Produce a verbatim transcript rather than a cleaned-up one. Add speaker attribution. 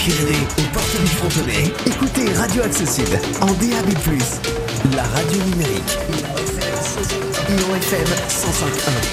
Speaker 1: Midi-Pyrénées, aux portes du Frontonnet. Écoutez Radio Accessible en D A B plus, la radio numérique. I O F M cent cinq point un.